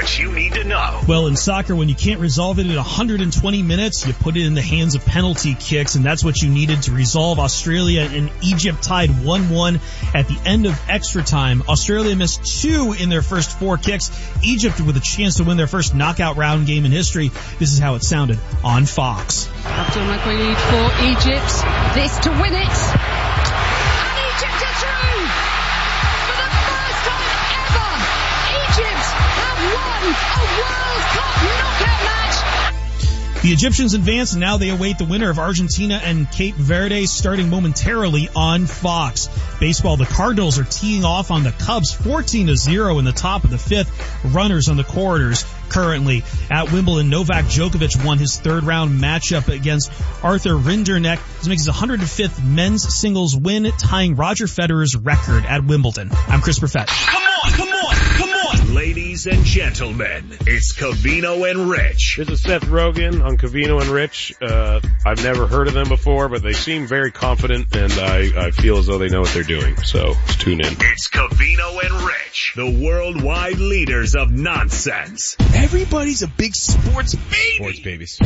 what you need to know. Well, in soccer, when you can't resolve it in 120 minutes, you put it in the hands of penalty kicks, and that's what you needed to resolve. Australia and Egypt tied 1-1 at the end of extra time. Australia missed 2 in their first 4 kicks. Egypt with a chance to win their first knockout round game in history. This is how it sounded on Fox. Abdul Maquilid for Egypt. This to win it. And Egypt are through. For the first time ever, Egypt have won a World Cup knockout match. The Egyptians advance, and now they await the winner of Argentina and Cape Verde, starting momentarily on Fox. Baseball, the Cardinals are teeing off on the Cubs 14-0 in the top of the 5th. Runners on the corridors currently. At Wimbledon, Novak Djokovic won his third round matchup against Arthur Rinderknecht. This makes his 105th men's singles win, tying Roger Federer's record at Wimbledon. I'm Chris Perfett. Come on! Ladies and gentlemen, it's Covino and Rich. This is Seth Rogen on Covino and Rich. I've never heard of them before, but they seem very confident, and I feel as though they know what they're doing. So let's tune in. It's Covino and Rich, the worldwide leaders of nonsense. Everybody's a big sports baby. Sports babies.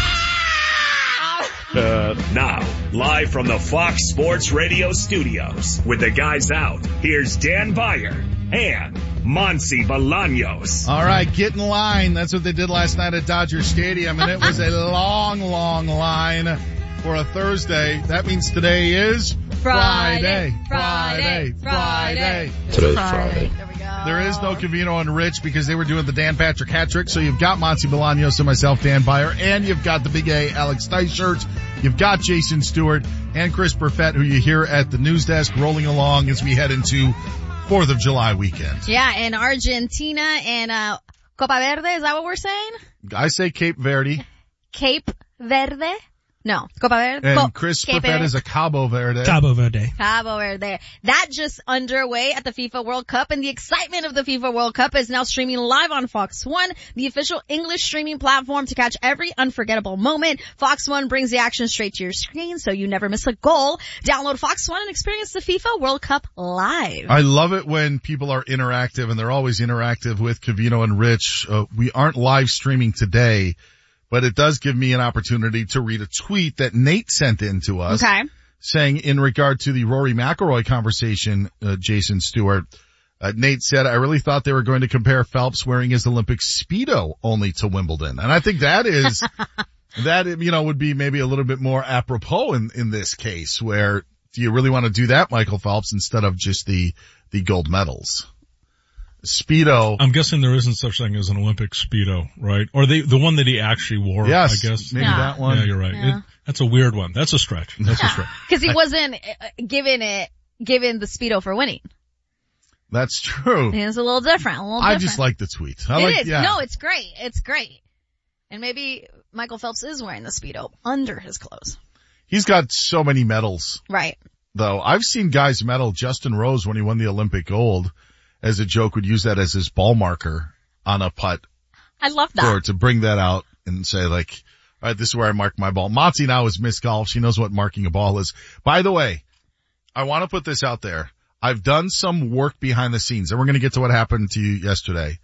Now, live from the Fox Sports Radio studios, with the guys out, here's Dan Beyer and Monsi Bolaños. All right, get in line. That's what they did last night at Dodger Stadium, and it was a long, long line for a Thursday. That means today is Friday. Today's Friday. There we go. There is no Covino and Rich because they were doing the Dan Patrick hat trick. So you've got Monsi Bolaños and myself, Dan Beyer, and you've got the Big A, Alex Teichert. You've got Jason Stewart and Chris Perfett, who you hear at the news desk rolling along as we head into 4th of July weekend. Yeah, and Argentina and Copa Verde, is that what we're saying? I say Cape Verde. Cape Verde? No, Copa Verde. And Chris Perfett is a Cabo Verde. Cabo Verde. Cabo Verde. That just underway at the FIFA World Cup, and the excitement of the FIFA World Cup is now streaming live on Fox One, the official English streaming platform to catch every unforgettable moment. Fox One brings the action straight to your screen so you never miss a goal. Download Fox One and experience the FIFA World Cup live. I love it when people are interactive, and they're always interactive with Covino and Rich. We aren't live streaming today, but it does give me an opportunity to read a tweet that Nate sent in to us. Okay. Saying in regard to the Rory McIlroy conversation, Jason Stewart, Nate said, I really thought they were going to compare Phelps wearing his Olympic Speedo only to Wimbledon. And I think that is, would be maybe a little bit more apropos in this case, where do you really want to do that, Michael Phelps, instead of just the gold medals? Speedo. I'm guessing there isn't such thing as an Olympic Speedo, right? Or the one that he actually wore, yes, I guess. Maybe that one. Yeah, you're right. Yeah. That's a weird one. That's a stretch. Because he wasn't given the Speedo for winning. That's true. It's a little different. I just like the tweet. It is. Yeah. No, it's great. It's great. And maybe Michael Phelps is wearing the Speedo under his clothes. He's got so many medals. Right. Though I've seen guys medal. Justin Rose, when he won the Olympic gold, as a joke, would use that as his ball marker on a putt. I love that. To bring that out and say, like, all right, this is where I mark my ball. Monty now is Miss Golf. She knows what marking a ball is. By the way, I want to put this out there. I've done some work behind the scenes, and we're going to get to what happened to you yesterday.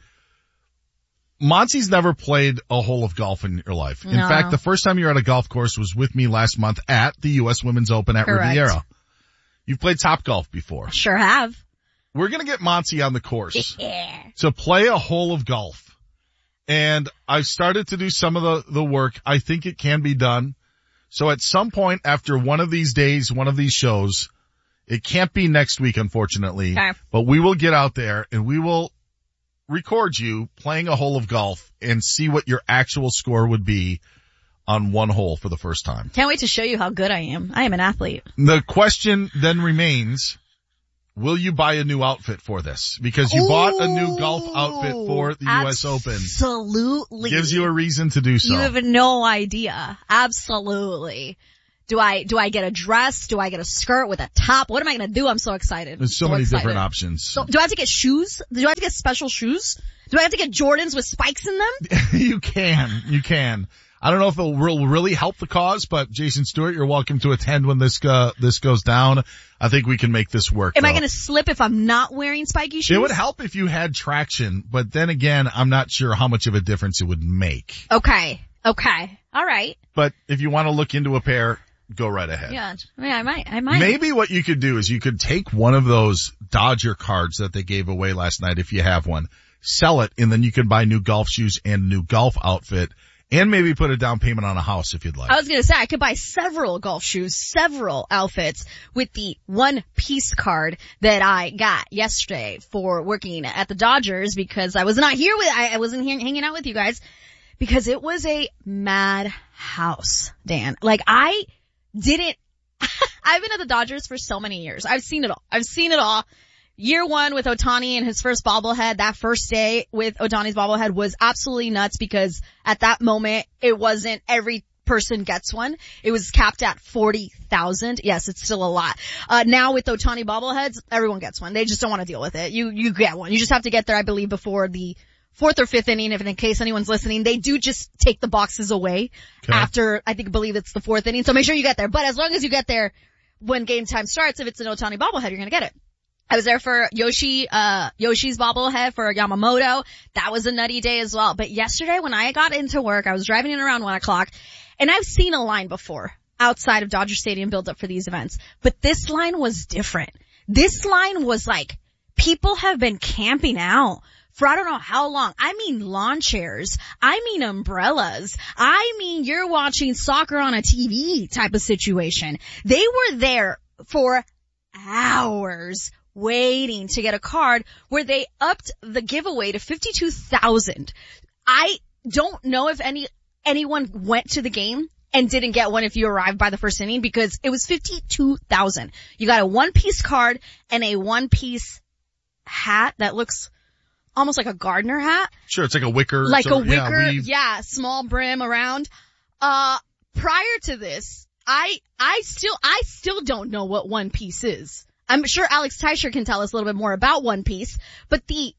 Monty's never played a hole of golf in your life. No. In fact, the first time you were at a golf course was with me last month at the U.S. Women's Open at Correct. Riviera. You've played Topgolf before. Sure have. We're going to get Monty on the course Yeah. to play a hole of golf. And I've started to do some of the work. I think it can be done. So at some point after one of these days, one of these shows, it can't be next week, unfortunately, Okay. but we will get out there and we will record you playing a hole of golf and see what your actual score would be on one hole for the first time. Can't wait to show you how good I am. I am an athlete. The question then remains, will you buy a new outfit for this? Because you bought a new golf outfit for the U.S. Open. Absolutely. Gives you a reason to do so. You have no idea. Absolutely. Do I get a dress? Do I get a skirt with a top? What am I going to do? I'm so excited. There's so many different options. So, do I have to get shoes? Do I have to get special shoes? Do I have to get Jordans with spikes in them? You can. I don't know if it will really help the cause, but Jason Stewart, you're welcome to attend when this goes down. I think we can make this work. Am I going to slip if I'm not wearing spiky shoes? It would help if you had traction, but then again, I'm not sure how much of a difference it would make. Okay. All right. But if you want to look into a pair, go right ahead. Yeah, I might. Maybe what you could do is you could take one of those Dodger cards that they gave away last night if you have one, sell it, and then you can buy new golf shoes and new golf outfit, and maybe put a down payment on a house if you'd like. I was going to say, I could buy several golf shoes, several outfits with the One Piece card that I got yesterday for working at the Dodgers because I was not here I wasn't here hanging out with you guys because it was a madhouse, Dan. Like I've been at the Dodgers for so many years. I've seen it all. Year one with Ohtani and his first bobblehead, that first day with Ohtani's bobblehead was absolutely nuts because at that moment, it wasn't every person gets one. It was capped at 40,000. Yes, it's still a lot. Now with Ohtani bobbleheads, everyone gets one. They just don't want to deal with it. You get one. You just have to get there, I believe, before the 4th or 5th inning, if in case anyone's listening. They do just take the boxes away after, I believe it's the 4th inning. So make sure you get there. But as long as you get there when game time starts, if it's an Ohtani bobblehead, you're going to get it. I was there for Yoshi's bobblehead for Yamamoto. That was a nutty day as well. But yesterday when I got into work, I was driving in around 1 o'clock and I've seen a line before outside of Dodger Stadium build up for these events. But this line was different. This line was like people have been camping out for I don't know how long. I mean lawn chairs. I mean umbrellas. I mean you're watching soccer on a TV type of situation. They were there for hours waiting to get a card where they upped the giveaway to 52,000. I don't know if anyone went to the game and didn't get one if you arrived by the first inning because it was 52,000. You got a one-piece card and a one-piece hat that looks almost like a gardener hat. Sure, it's like a wicker. Like a wicker, yeah, small brim around. Prior to this, I still don't know what One Piece is. I'm sure Alex Teicher can tell us a little bit more about One Piece, but the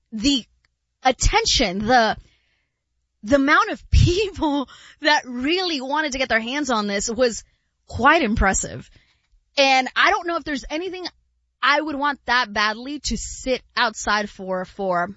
attention, the amount of people that really wanted to get their hands on this was quite impressive. And I don't know if there's anything I would want that badly to sit outside for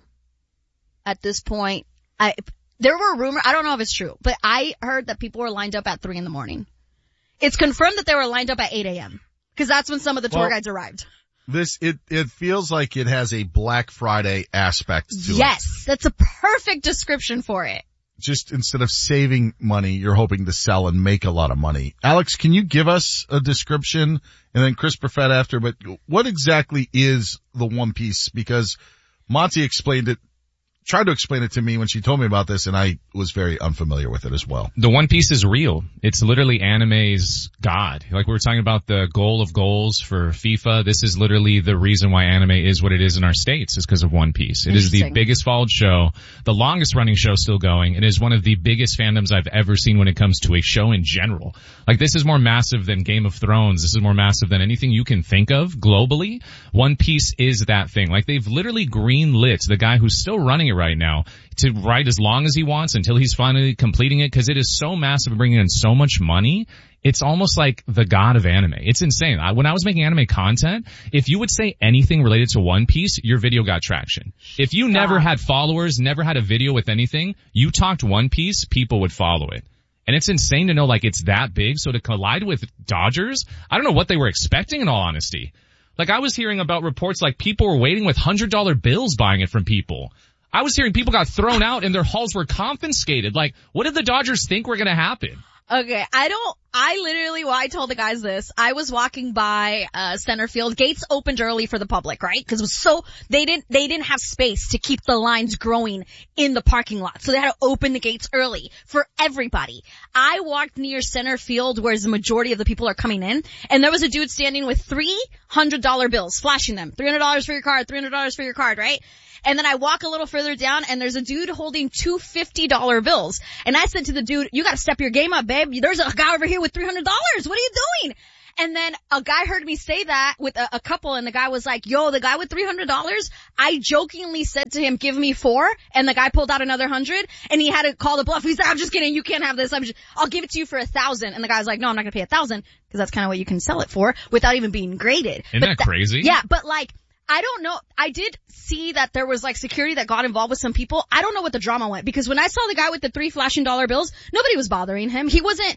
at this point. There were rumors, I don't know if it's true, but I heard that people were lined up at 3 a.m. It's confirmed that they were lined up at 8 a.m. because that's when some of the tour guides arrived. It feels like it has a Black Friday aspect to it. Yes, that's a perfect description for it. Just instead of saving money, you're hoping to sell and make a lot of money. Alex, can you give us a description? And then Chris Perfett after, but what exactly is the One Piece? Because Monty tried to explain it to me when she told me about this, and I was very unfamiliar with it as well. The One Piece is real. It's literally anime's god. Like we were talking about the goal of goals for FIFA. This is literally the reason why anime is what it is in our states is because of One Piece. It is the biggest followed show, the longest running show still going. It is one of the biggest fandoms I've ever seen when it comes to a show in general. Like this is more massive than Game of Thrones. This is more massive than anything you can think of globally. One Piece is that thing. Like they've literally greenlit the guy who's still running it right now to write as long as he wants until he's finally completing it because it is so massive and bringing in so much money. It's almost like the god of anime. It's insane. When I was making anime content, if you would say anything related to One Piece, your video got traction. If you never had followers, never had a video with anything, you talked One Piece, people would follow it. And it's insane to know like it's that big. So to collide with Dodgers, I don't know what they were expecting in all honesty. Like I was hearing about reports like people were waiting with $100 bills buying it from people. I was hearing people got thrown out and their halls were confiscated. Like, what did the Dodgers think were going to happen? Okay, I told the guys this. I was walking by, center field. Gates opened early for the public, right? Cause it was they didn't have space to keep the lines growing in the parking lot. So they had to open the gates early for everybody. I walked near center field where the majority of the people are coming in, and there was a dude standing with $300 bills, flashing them. $300 for your card, $300 for your card, right? And then I walk a little further down and there's a dude holding two $50 bills. And I said to the dude, you gotta step your game up, babe. There's a guy over here with $300. What are you doing? And then a guy heard me say that with a couple, and the guy was like, yo, the guy with $300, I jokingly said to him, give me 4, and the guy pulled out another 100, and he had to call the bluff. He's like, I'm just kidding, you can't have this, I'll give it to you for 1,000. And the guy's like, no, I'm not gonna pay 1,000, because that's kind of what you can sell it for, without even being graded. Isn't that crazy? Yeah, but like, I don't know. I did see that there was like security that got involved with some people. I don't know what the drama went, because when I saw the guy with the 3 flashing dollar bills, nobody was bothering him. He was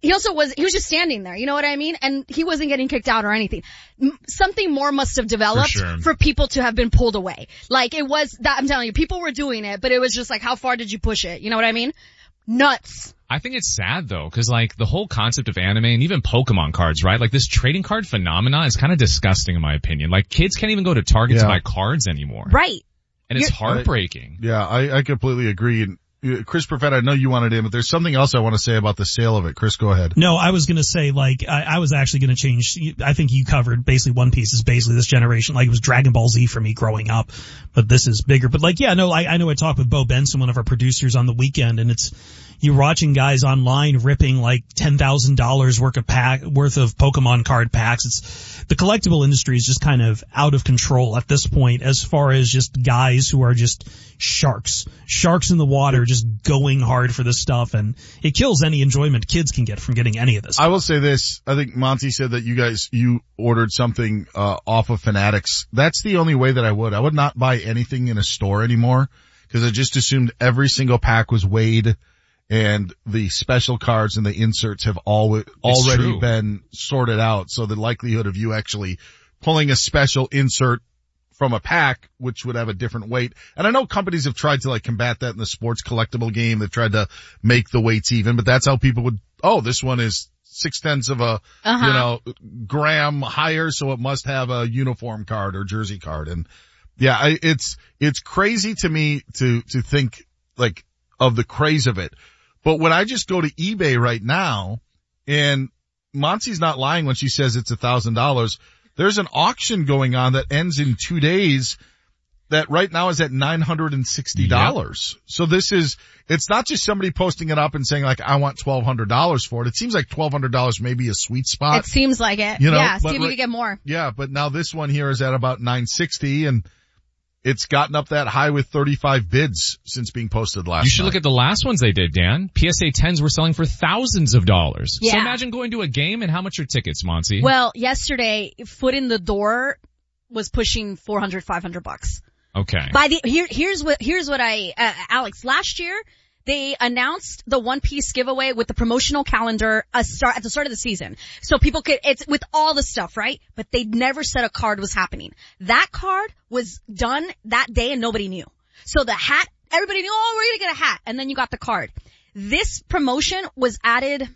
just standing there, you know what I mean? And he wasn't getting kicked out or anything. Something more must have developed for people to have been pulled away. Like it was that, I'm telling you, people were doing it, but it was just like, how far did you push it? You know what I mean? Nuts. I think it's sad though, cause like the whole concept of anime and even Pokemon cards, right? Like this trading card phenomenon is kind of disgusting in my opinion. Like kids can't even go to Target to buy cards anymore. Right. And it's heartbreaking. I completely agree. And Chris Perfett, I know you wanted in, but there's something else I want to say about the sale of it. Chris, go ahead. No, I was going to say, like, I was actually going to change. I think you covered basically One Piece is basically this generation. Like, it was Dragon Ball Z for me growing up, but this is bigger. But like, yeah, no, I know I talked with Bo Benson, one of our producers, on the weekend, and you're watching guys online ripping like $10,000 worth of Pokemon card packs. The collectible industry is just kind of out of control at this point, as far as just guys who are just sharks in the water, just going hard for this stuff, and it kills any enjoyment kids can get from getting any of this. I will say this. I think Monty said that you ordered something off of Fanatics. That's the only way that I would not buy anything in a store anymore, because I just assumed every single pack was weighed, and the special cards and the inserts have already been sorted out. So the likelihood of you actually pulling a special insert from a pack, which would have a different weight. And I know companies have tried to like combat that in the sports collectible game. They've tried to make the weights even, but that's how people would, this one is 0.6 of a, gram higher, so it must have a uniform card or jersey card. And yeah, it's crazy to me to think like of the craze of it. But when I just go to eBay right now, and Monty's not lying when she says it's $1,000, there's an auction going on that ends in 2 days that right now is at $960. Yep. So it's not just somebody posting it up and saying like, I want $1,200 for it. It seems like $1,200 may be a sweet spot. It seems like it. You know, yeah, see if you can get more. Yeah, but now this one here is at about $960, and it's gotten up that high with 35 bids since being posted last night. You should look at the last ones they did, Dan. PSA 10s were selling for thousands of dollars. Yeah. So imagine going to a game, and how much are tickets, Monty? Well, yesterday, foot in the door was pushing $400, $500. Okay. Here's what Alex, last year, they announced the One Piece giveaway with the promotional calendar at the start of the season. So people it's with all the stuff, right? But they never said a card was happening. That card was done that day and nobody knew. So the hat, everybody knew, we're gonna get a hat. And then you got the card. This promotion was added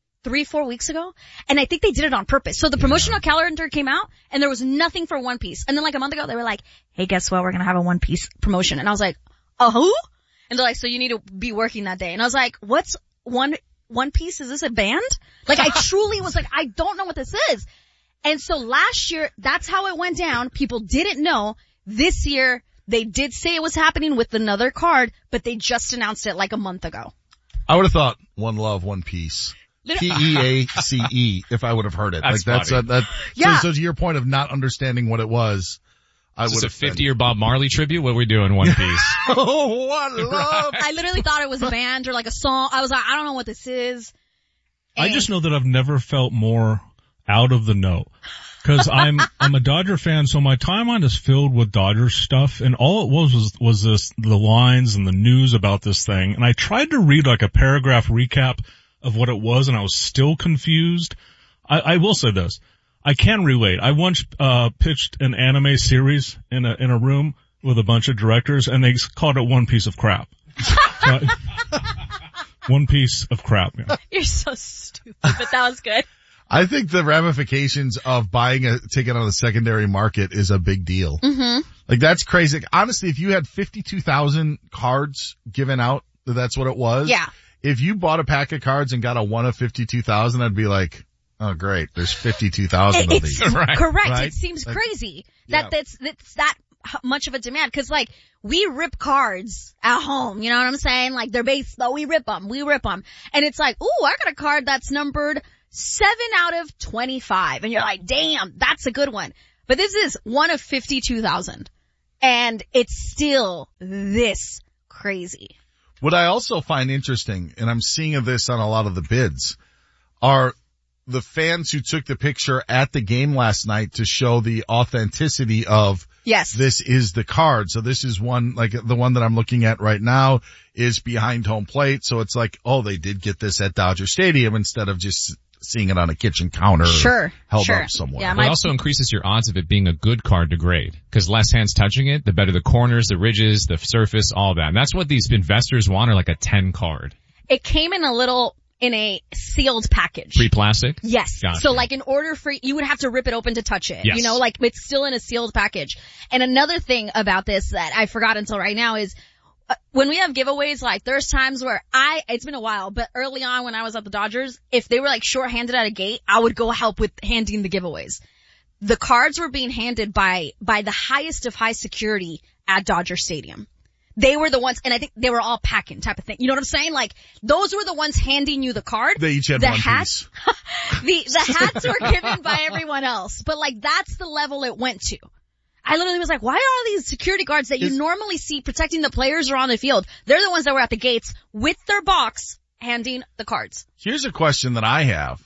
3-4 weeks ago, and I think they did it on purpose. So the promotional calendar came out, and there was nothing for One Piece. And then like a month ago, they were like, hey, guess what? We're gonna have a One Piece promotion. And I was like, who? And they're like, so you need to be working that day. And I was like, what's One Piece? Is this a band? Like, I truly was like, I don't know what this is. And so last year, that's how it went down. People didn't know. This year, they did say it was happening with another card, but they just announced it like a month ago. I would have thought One Love, One Piece. P-E-A-C-E, if I would have heard it. So to your point of not understanding what it was, I would have. Is this a 50-year Bob Marley tribute? What are we doing, One Piece? Oh, what love! I literally thought it was a band or like a song. I was like, I don't know what this is. I just know that I've never felt more out of the know. Cause I'm a Dodger fan, so my timeline is filled with Dodger stuff, and all it was the lines and the news about this thing, and I tried to read like a paragraph recap of what it was, and I was still confused. I will say this. I can relate. I once pitched an anime series in a room with a bunch of directors, and they called it One Piece of Crap. One Piece of Crap. Yeah. You're so stupid, but that was good. I think the ramifications of buying a ticket on the secondary market is a big deal. Mm-hmm. Like, that's crazy. Honestly, if you had 52,000 cards given out, that's what it was. Yeah. If you bought a pack of cards and got a 1 of 52,000, I'd be like, oh great, there's 52,000 of these. Correct. Right? It seems crazy that that's that much of a demand. Cause like, we rip cards at home, you know what I'm saying? Like, they're base, though, we rip them. And it's like, ooh, I got a card that's numbered 7 out of 25. And you're like, damn, that's a good one. But this is one of 52,000. And it's still this crazy. What I also find interesting, and I'm seeing this on a lot of the bids, are the fans who took the picture at the game last night to show the authenticity of yes, this is the card. So this is one, like the one that I'm looking at right now is behind home plate. So it's like, oh, they did get this at Dodger Stadium instead of just seeing it on a kitchen counter held up somewhere. Yeah, it also increases your odds of it being a good card to grade. Because less hands touching it, the better the corners, the ridges, the surface, all that. And that's what these investors want, are like a 10 card. It came in a sealed package. Pre-plastic? Yes. Gotcha. So like in order for, you would have to rip it open to touch it. Yes. You know, like it's still in a sealed package. And another thing about this that I forgot until right now is, when we have giveaways, like there's times where it's been a while, but early on when I was at the Dodgers, if they were like short-handed at a gate, I would go help with handing the giveaways. The cards were being handed by the highest of high security at Dodger Stadium. They were the ones, and I think they were all packing type of thing. You know what I'm saying? Like, those were the ones handing you the card. They each had one piece. The hats were given by everyone else, but like that's the level it went to. I literally was like, why are all these security guards that you normally see protecting the players or on the field? They're the ones that were at the gates with their box handing the cards. Here's a question that I have.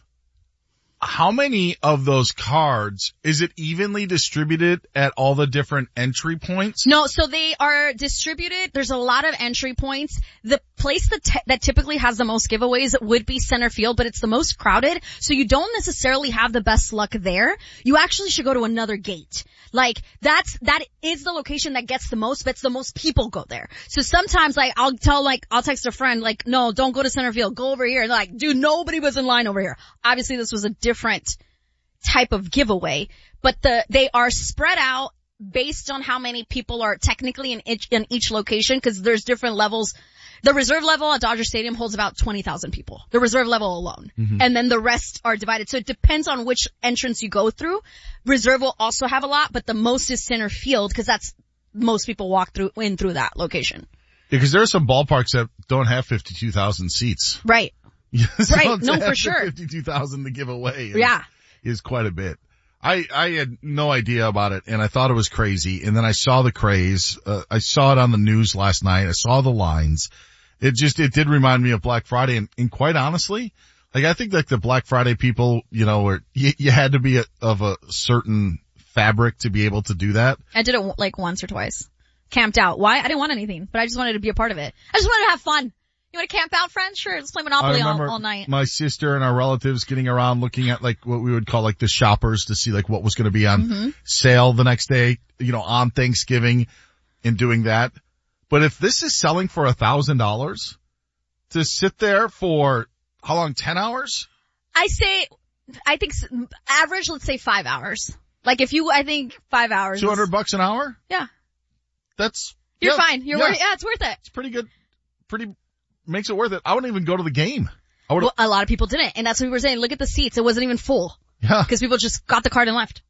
How many of those cards, is it evenly distributed at all the different entry points? No, so they are distributed. There's a lot of entry points. The place that typically has the most giveaways would be center field, but it's the most crowded. So you don't necessarily have the best luck there. You actually should go to another gate. Like that is the location that gets the most, but it's the most people go there. So sometimes like I'll text a friend like, no, don't go to center field, go over here. And they're like, dude, nobody was in line over here. Obviously this was a different type of giveaway, but they are spread out based on how many people are technically in each location, because there's different levels. The reserve level at Dodger Stadium holds about 20,000 people. The reserve level alone. Mm-hmm. And then the rest are divided. So it depends on which entrance you go through. Reserve will also have a lot, but the most is center field, because that's most people walk through that location. Because there are some ballparks that don't have 52,000 seats. Right. So right. No, for sure. 52,000 to give away. Yeah. Is quite a bit. I had no idea about it, and I thought it was crazy. And then I saw the craze. I saw it on the news last night. I saw the lines. It did remind me of Black Friday. And quite honestly, like I think like the Black Friday people, you know, you had to be of a certain fabric to be able to do that. I did it like once or twice. Camped out. Why? I didn't want anything, but I just wanted to be a part of it. I just wanted to have fun. You want to camp out, friends? Sure, let's play Monopoly all night. My sister and our relatives getting around looking at like what we would call like the shoppers to see like what was going to be on sale the next day, you know, on Thanksgiving, and doing that. But if this is selling for $1,000 to sit there for how long? 10 hours? I think average, let's say 5 hours. Like I think 5 hours. $200 an hour? Yeah. You're fine. Yeah, it's worth it. It's pretty good. Makes it worth it. I wouldn't even go to the game. Well, a lot of people didn't, and that's what we were saying. Look at the seats. It wasn't even full. Yeah. Because people just got the card and left.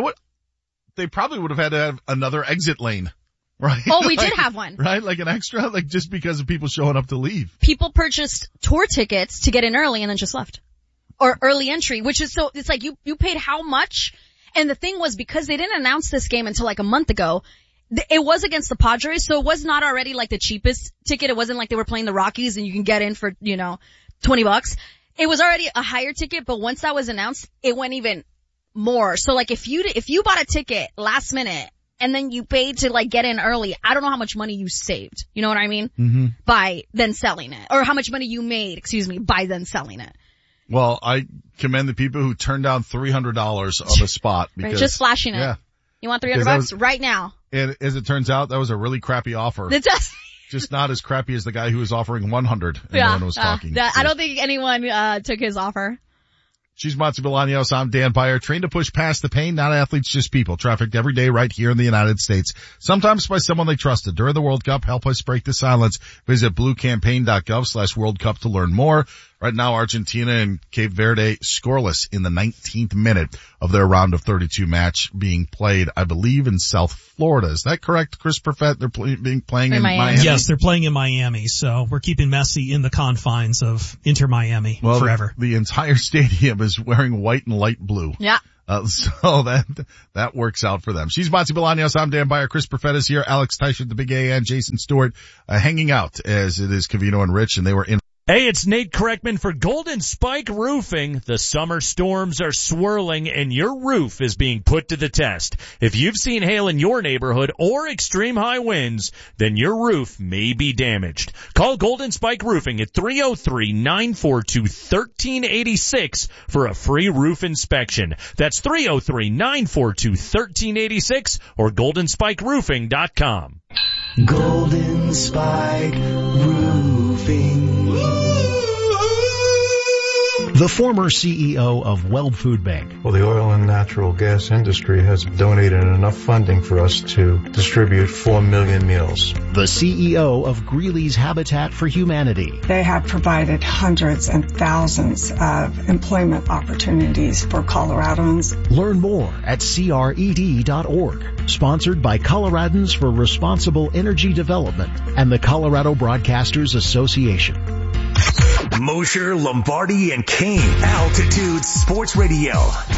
They probably would have had to have another exit lane. Right? Oh, we did have one. Right? Like an extra? Like just because of people showing up to leave. People purchased tour tickets to get in early and then just left. Or early entry, which is it's like you paid how much? And the thing was, because they didn't announce this game until like a month ago, it was against the Padres, so it was not already like the cheapest ticket. It wasn't like they were playing the Rockies and you can get in for, you know, $20. It was already a higher ticket, but once that was announced, it went even more. So like if you bought a ticket last minute and then you paid to like get in early, I don't know how much money you saved. You know what I mean? Mm-hmm. By then selling it. Or how much money you made, by then selling it. Well, I commend the people who turned down $300 on the spot. Because, right, just flashing it. Yeah. You want $300 right now? And as it turns out, that was a really crappy offer. Just not as crappy as the guy who was offering 100 and no one was talking. I don't think anyone took his offer. She's Monty Bolaños. I'm Dan Beyer. Trained to push past the pain, not athletes, just people. Trafficked every day right here in the United States. Sometimes by someone they trusted. During the World Cup, help us break the silence. Visit bluecampaign.gov/World Cup to learn more. Right now, Argentina and Cape Verde scoreless in the 19th minute of their round of 32 match being played, I believe, in South Florida. Is that correct, Chris Perfett? They're playing in Miami? Yes, they're playing in Miami. So we're keeping Messi in the confines of Inter Miami forever. The entire stadium is wearing white and light blue. Yeah. So that works out for them. She's Monty Bolaños. I'm Dan Beyer. Chris Perfett is here. Alex Teichert, the Big A, and Jason Stewart, hanging out as it is Covino and Rich, and they were in. Hey, it's Nate Kreckman for Golden Spike Roofing. The summer storms are swirling and your roof is being put to the test. If you've seen hail in your neighborhood or extreme high winds, then your roof may be damaged. Call Golden Spike Roofing at 303-942-1386 for a free roof inspection. That's 303-942-1386 or goldenspikeroofing.com. Golden Spike Roofing. The former CEO of Weld Food Bank. Well, the oil and natural gas industry has donated enough funding for us to distribute 4 million meals. The CEO of Greeley's Habitat for Humanity. They have provided hundreds and thousands of employment opportunities for Coloradans. Learn more at cred.org. Sponsored by Coloradans for Responsible Energy Development and the Colorado Broadcasters Association. Mosher, Lombardi, and Kane. Altitude Sports Radio.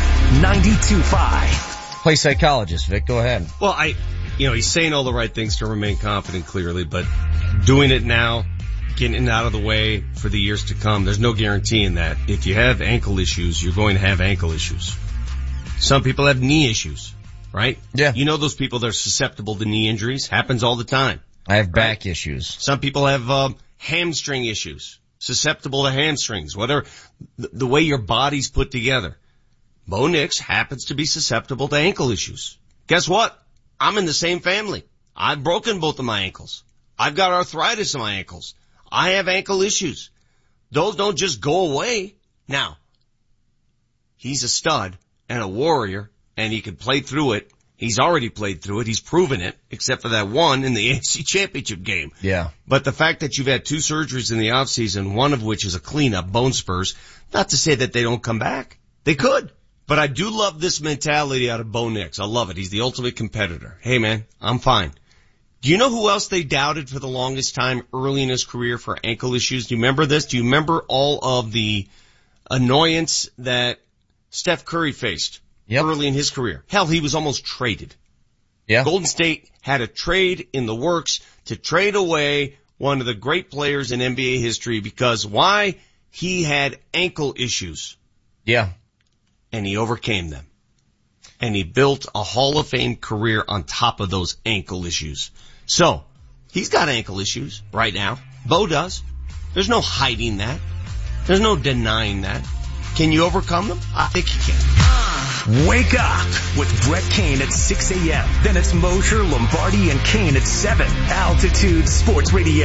92.5. Play psychologist, Vic. Go ahead. Well, he's saying all the right things to remain confident, clearly, but doing it now, getting it out of the way for the years to come, there's no guarantee in that. If you have ankle issues, you're going to have ankle issues. Some people have knee issues, right? Yeah. You know those people that are susceptible to knee injuries? Happens all the time. I have back issues. Some people have hamstring issues. Susceptible to hamstrings, whether the way your body's put together. Bo Nix happens to be susceptible to ankle issues. Guess what? I'm in the same family. I've broken both of my ankles. I've got arthritis in my ankles. I have ankle issues. Those don't just go away. Now, he's a stud and a warrior, and he can play through it. He's already played through it. He's proven it, except for that one in the AFC Championship game. Yeah. But the fact that you've had 2 surgeries in the offseason, one of which is a cleanup, bone spurs, not to say that they don't come back. They could. But I do love this mentality out of Bo Nix. I love it. He's the ultimate competitor. Hey, man, I'm fine. Do you know who else they doubted for the longest time early in his career for ankle issues? Do you remember this? Do you remember all of the annoyance that Steph Curry faced? Yep. Early in his career. Hell, he was almost traded. Yeah. Golden State had a trade in the works to trade away one of the great players in NBA history because why? He had ankle issues. Yeah. And he overcame them. And he built a Hall of Fame career on top of those ankle issues. So, he's got ankle issues right now. Bo does. There's no hiding that. There's no denying that. Can you overcome them? I think you can. Wake up with Brett Kane at 6 a.m. Then it's Mosher, Lombardi, and Kane at 7. Altitude Sports Radio.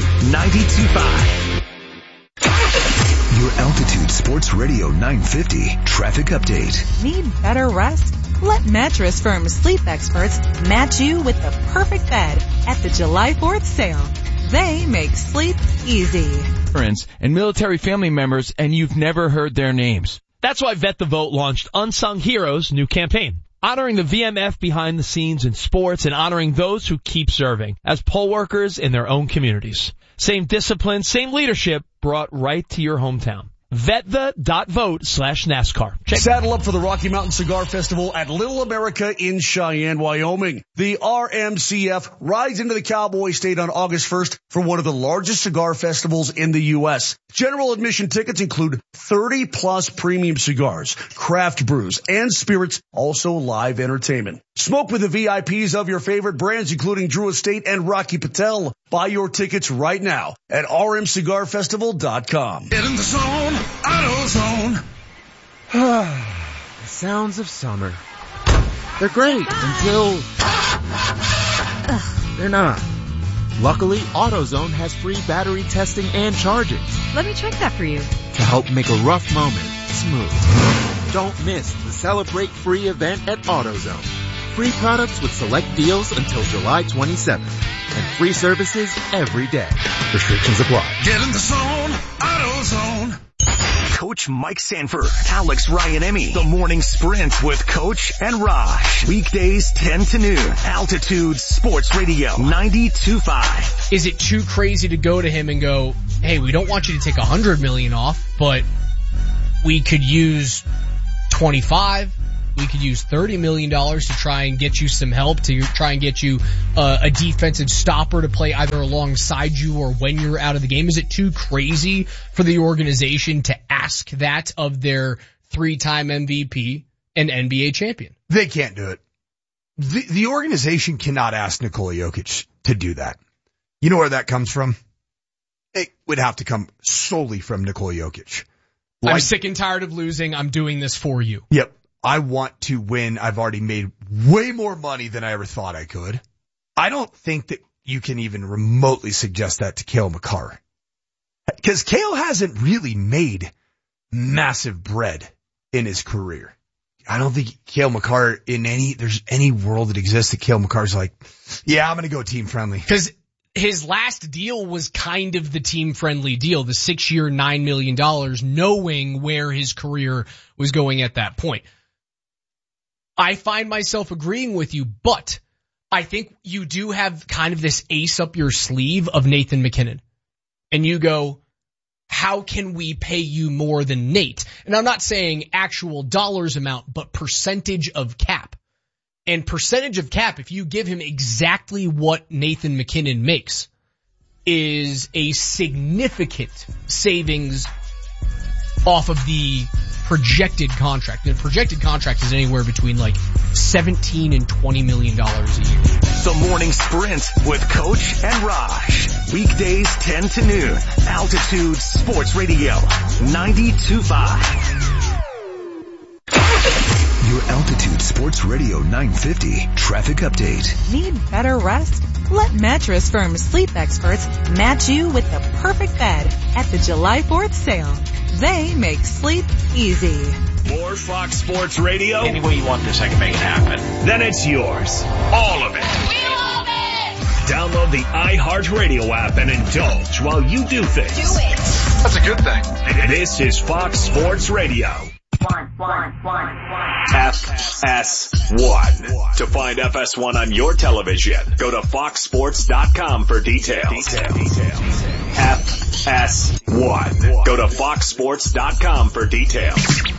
92.5. Your Altitude Sports Radio 950 traffic update. Need better rest? Let Mattress Firm sleep experts match you with the perfect bed at the July 4th sale. They make sleep easy. And military family members, and you've never heard their names. That's why Vet the Vote launched Unsung Heroes' new campaign, honoring the VMF behind the scenes in sports and honoring those who keep serving as poll workers in their own communities. Same discipline, same leadership brought right to your hometown. VetThe.vote/NASCAR. Saddle up for the Rocky Mountain Cigar Festival at Little America in Cheyenne, Wyoming. The RMCF rides into the Cowboy State on August 1st for one of the largest cigar festivals in the U.S. General admission tickets include 30-plus premium cigars, craft brews, and spirits, also live entertainment. Smoke with the VIPs of your favorite brands, including Drew Estate and Rocky Patel. Buy your tickets right now at rmcigarfestival.com. Get in the zone, AutoZone. The sounds of summer. They're great until they're not. Luckily, AutoZone has free battery testing and charging. Let me check that for you. To help make a rough moment smooth. Don't miss the Celebrate Free event at AutoZone. Free products with select deals until July 27th. And free services every day. Restrictions apply. Get in the zone, AutoZone. Coach Mike Sanford, Alex Ryan-Emmy. The Morning Sprint with Coach and Raj. Weekdays 10 to noon. Altitude Sports Radio 92.5. Is it too crazy to go to him and go, hey, we don't want you to take $100 million off, but we could use 25. We could use $30 million to try and get you some help, to try and get you a defensive stopper to play either alongside you or when you're out of the game. Is it too crazy for the organization to ask that of their 3-time MVP and NBA champion? They can't do it. The organization cannot ask Nikola Jokic to do that. You know where that comes from? It would have to come solely from Nikola Jokic. I'm sick and tired of losing. I'm doing this for you. Yep. I want to win. I've already made way more money than I ever thought I could. I don't think that you can even remotely suggest that to Cale Makar. Because Cale hasn't really made massive bread in his career. I don't think Cale Makar there's any world that exists that Cale Makar's like, yeah, I'm going to go team friendly. Because his last deal was kind of the team friendly deal, the 6-year, $9 million, knowing where his career was going at that point. I find myself agreeing with you, but I think you do have kind of this ace up your sleeve of Nathan McKinnon. And you go, how can we pay you more than Nate? And I'm not saying actual dollars amount, but percentage of cap. And percentage of cap, if you give him exactly what Nathan McKinnon makes, is a significant savings off of the projected contract. The projected contract is anywhere between like $17 and $20 million a year. The Morning Sprint with Coach and Raj. Weekdays 10 to noon. Altitude Sports Radio 92.5. Your Altitude Sports Radio 950 traffic update. Need better rest? Let Mattress Firm sleep experts match you with the perfect bed at the July 4th sale. They make sleep easy. More Fox Sports Radio. Any way you want this, I can make it happen. Then it's yours. All of it. We love it! Download the iHeartRadio app and indulge while you do things. Do it! That's a good thing. This is Fox Sports Radio. FS1. To find FS1 on your television, go to foxsports.com for details. FS1. Go to foxsports.com for details.